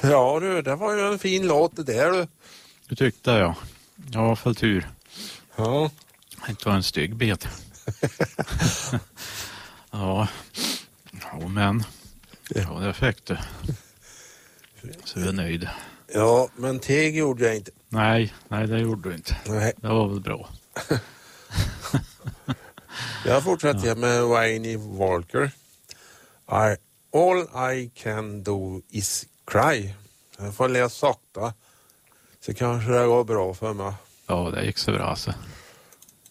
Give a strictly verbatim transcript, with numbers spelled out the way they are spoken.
Ja du, det var ju en fin låt det där du. Du tyckte jag. Jag har för tur. Ja. Det inte var en stygg bet. ja. ja, men ja, det fick du. Så jag är nöjd. Ja, men teg gjorde jag inte. Nej, nej det gjorde du inte. Nej. Det var väl bra. Jag fortsätter ja. med Wayne Walker. I, all I can do is cry. Jag får läsa sakta. Så kanske det går bra för mig. Ja, det gick så bra alltså.